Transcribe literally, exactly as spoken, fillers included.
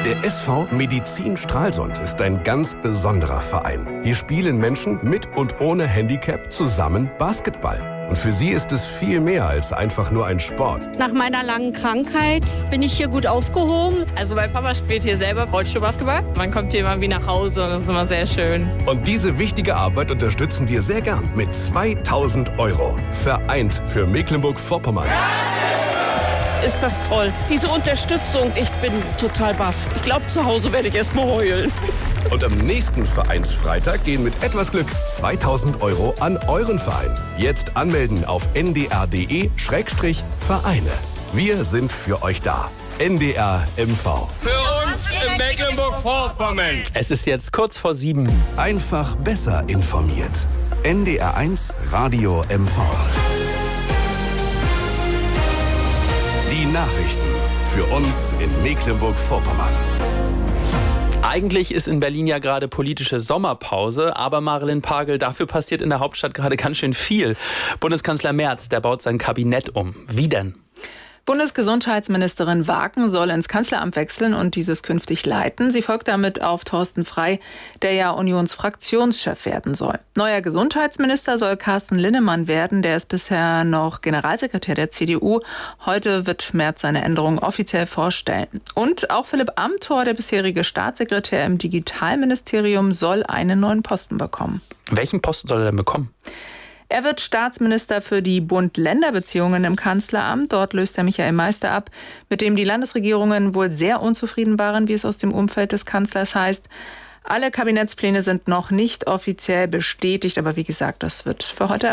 Der S V Medizin Stralsund ist ein ganz besonderer Verein. Hier spielen Menschen mit und ohne Handicap zusammen Basketball. Und für sie ist es viel mehr als einfach nur ein Sport. Nach meiner langen Krankheit bin ich hier gut aufgehoben. Also mein Papa spielt hier selber Rollstuhlbasketball. Man kommt hier immer wie nach Hause und das ist immer sehr schön. Und diese wichtige Arbeit unterstützen wir sehr gern mit zweitausend Euro. Vereint für Mecklenburg-Vorpommern. Ist das toll. Diese Unterstützung, ich bin total baff. Ich glaube, zu Hause werde ich erst mal heulen. Und am nächsten Vereinsfreitag gehen mit etwas Glück zweitausend Euro an euren Verein. Jetzt anmelden auf n d r punkt d e Schrägstrich Vereine. Wir sind für euch da. N D R M V. Für uns in Mecklenburg-Vorpommern. Es ist jetzt kurz vor sieben. Einfach besser informiert. N D R eins Radio M V. Die Nachrichten für uns in Mecklenburg-Vorpommern. Eigentlich ist in Berlin ja gerade politische Sommerpause, aber Marilyn Pagel, dafür passiert in der Hauptstadt gerade ganz schön viel. Bundeskanzler Merz, der baut sein Kabinett um. Wie denn? Bundesgesundheitsministerin Waken soll ins Kanzleramt wechseln und dieses künftig leiten. Sie folgt damit auf Thorsten Frey, der ja Unionsfraktionschef werden soll. Neuer Gesundheitsminister soll Carsten Linnemann werden, der ist bisher noch Generalsekretär der C D U. Heute wird Merz seine Änderungen offiziell vorstellen. Und auch Philipp Amthor, der bisherige Staatssekretär im Digitalministerium, soll einen neuen Posten bekommen. Welchen Posten soll er denn bekommen? Er wird Staatsminister für die Bund-Länder-Beziehungen im Kanzleramt. Dort löst er Michael Meister ab, mit dem die Landesregierungen wohl sehr unzufrieden waren, wie es aus dem Umfeld des Kanzlers heißt. Alle Kabinettspläne sind noch nicht offiziell bestätigt, aber wie gesagt, das wird für heute